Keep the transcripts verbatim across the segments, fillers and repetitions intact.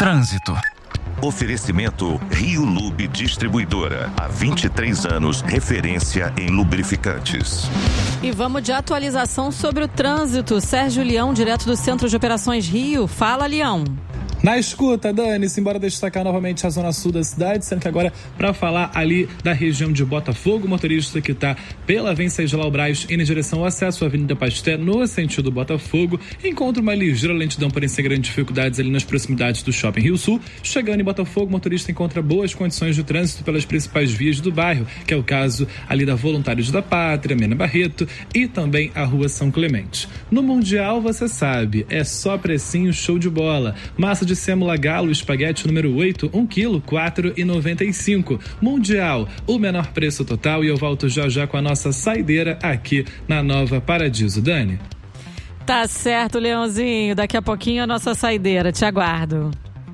Trânsito. Oferecimento Rio Lube Distribuidora. Há vinte e três anos, referência em lubrificantes. E vamos de atualização sobre o trânsito. Sérgio Leão, direto do Centro de Operações Rio. Fala, Leão. Na escuta, Dani, simbora destacar novamente a zona sul da cidade, sendo que agora para falar ali da região de Botafogo, o motorista que está pela Venceslau Braz indo em direção ao acesso à Avenida Pasteur no sentido Botafogo, encontra uma ligeira lentidão, porém sem grandes dificuldades ali nas proximidades do Shopping Rio Sul. Chegando em Botafogo, o motorista encontra boas condições de trânsito pelas principais vias do bairro, que é o caso ali da Voluntários da Pátria, Mena Barreto e também a Rua São Clemente. No Mundial, você sabe, é só precinho show de bola. Massa de de sêmola galo, espaguete número oito, um quilo, quatro reais e noventa e cinco centavos. Mundial, o menor preço total, e eu volto já já com a nossa saideira aqui na Nova Paradiso. Dani? Tá certo, Leãozinho. Daqui a pouquinho a nossa saideira. Te aguardo.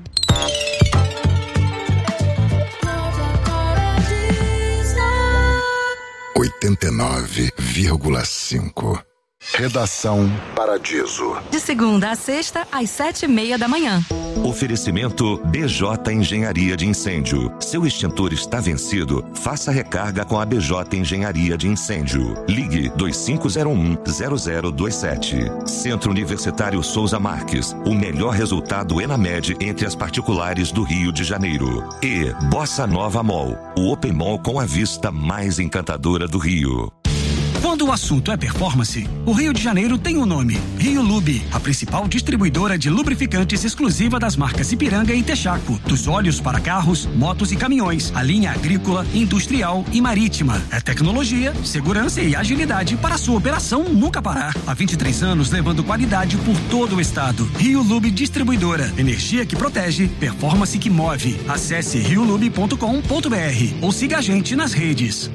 oitenta e nove vírgula cinco. Redação Paradiso. De segunda a sexta, às sete e meia da manhã. Oferecimento B J Engenharia de Incêndio. Seu extintor está vencido? Faça recarga com a B J Engenharia de Incêndio. Ligue dois cinco zero um, zero zero dois sete. Centro Universitário Souza Marques. O melhor resultado Enamed entre as particulares do Rio de Janeiro. E Bossa Nova Mall. O Open Mall com a vista mais encantadora do Rio. Quando o assunto é performance, o Rio de Janeiro tem um nome: Rio Lube, a principal distribuidora de lubrificantes exclusiva das marcas Ipiranga e Texaco, dos óleos para carros, motos e caminhões, a linha agrícola, industrial e marítima. É tecnologia, segurança e agilidade para a sua operação nunca parar. Há vinte e três anos levando qualidade por todo o estado. Rio Lube Distribuidora, energia que protege, performance que move. Acesse rio lube ponto com ponto b r ou siga a gente nas redes.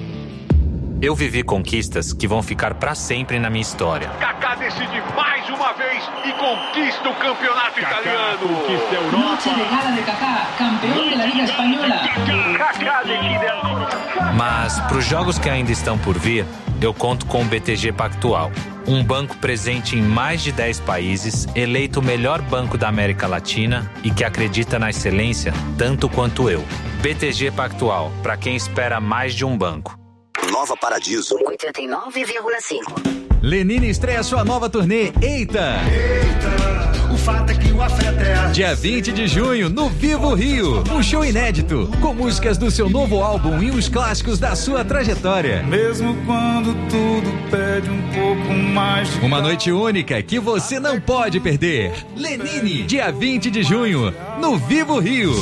Eu vivi conquistas que vão ficar pra sempre na minha história. Kaká decide mais uma vez e conquista o campeonato Kaká italiano. Conquista a Europa. Noche de gala de Kaká, campeão da Liga Espanhola. Kaká decide. Mas pros jogos que ainda estão por vir, eu conto com o B T G Pactual. Um banco presente em mais de dez países, eleito o melhor banco da América Latina e que acredita na excelência tanto quanto eu. B T G Pactual, pra quem espera mais de um banco. Nova Paradiso. oitenta e nove vírgula cinco. Lenine estreia sua nova turnê Eita! Eita! O fato é que o afeto é a... Dia vinte de junho, no Vivo Rio. Um show inédito, com músicas do seu novo álbum e os clássicos da sua trajetória. Mesmo quando tudo pede um pouco mais de... Uma noite única que você não pode perder. Lenine, dia vinte de junho, no Vivo Rio.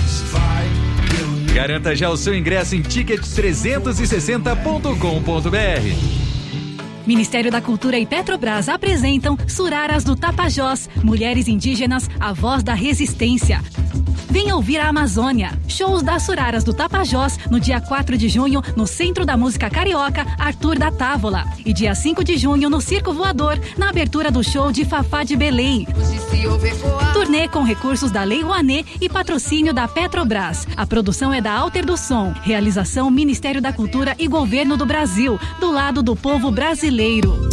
Garanta já o seu ingresso em ticket trezentos e sessenta ponto com ponto b r. Ministério da Cultura e Petrobras apresentam Suraras do Tapajós, Mulheres Indígenas, a voz da resistência. Venha ouvir a Amazônia. Shows das Suraras do Tapajós no dia quatro de junho no Centro da Música Carioca, Arthur da Távola. E dia cinco de junho no Circo Voador, na abertura do show de Fafá de Belém. Turnê com recursos da Lei Rouanet e patrocínio da Petrobras. A produção é da Alter do Som. Realização Ministério da Cultura e Governo do Brasil, do lado do povo brasileiro.